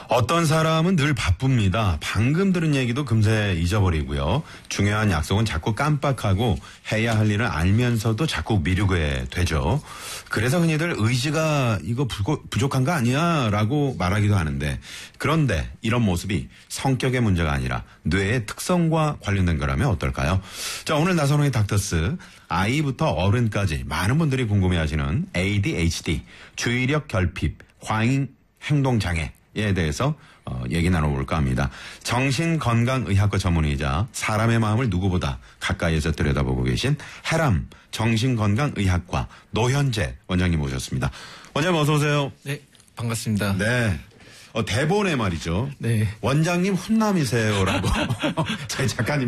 어떤 사람은 늘 바쁩니다. 방금 들은 얘기도 금세 잊어버리고요. 중요한 약속은 자꾸 깜빡하고 해야 할 일을 알면서도 자꾸 미루게 되죠. 그래서 흔히들 의지가 이거 부족한 거 아니야? 라고 말하기도 하는데, 그런데 이런 모습이 성격의 문제가 아니라 뇌의 특성과 관련된 거라면 어떨까요? 자, 오늘 나선홍의 닥터스, 아이부터 어른까지 많은 분들이 궁금해하시는 ADHD, 주의력 결핍, 과잉 행동장애 에 대해서 얘기 나눠볼까 합니다. 정신건강의학과 전문의이자 사람의 마음을 누구보다 가까이에서 들여다보고 계신 해람 정신건강의학과 노현재 원장님 모셨습니다. 원장님 어서 오세요. 네, 반갑습니다. 네. 대본에 말이죠. 네. 원장님 훈남이세요라고 저희 작가님